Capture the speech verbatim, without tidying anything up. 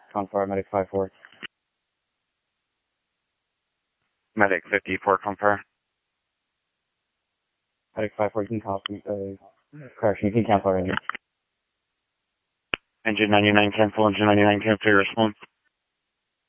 Confire, Medic five four. Medic fifty-four, Confire. Medic five four, you can copy, uh, correction, you can cancel our engine. Engine ninety-nine, cancel, engine ninety-nine, cancel your response.